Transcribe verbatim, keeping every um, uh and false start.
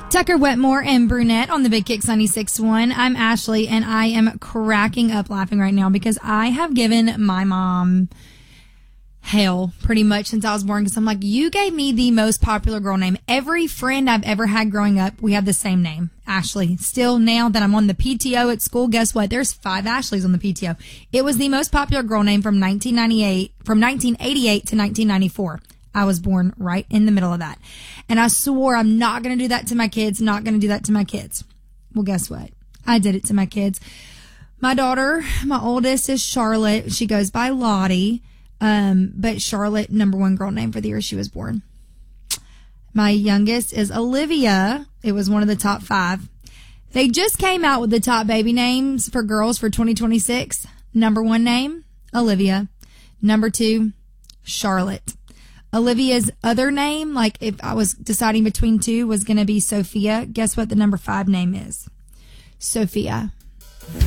Tucker Wetmore and Brunette on the Big Kicks ninety-six point one. I'm Ashley, and I am cracking up laughing right now because I have given my mom hell pretty much since I was born, because I'm like, you gave me the most popular girl name. Every friend I've ever had growing up, we have the same name, Ashley. Still, now that I'm on the P T O at school, guess what? There's five Ashleys on the P T O. It was the most popular girl name from nineteen ninety-eight, from nineteen eighty-eight to nineteen ninety-four. I was born right in the middle of that. And I swore I'm not going to do that to my kids, not going to do that to my kids. Well, guess what? I did it to my kids. My daughter, my oldest, is Charlotte. She goes by Lottie. Um, but Charlotte, number one girl name for the year she was born. My youngest is Olivia. It was one of the top five. They just came out with the top baby names for girls for twenty twenty-six. Number one name, Olivia. Number two, Charlotte. Olivia's other name, like if I was deciding between two, was going to be Sophia. Guess what the number five name is? Sophia.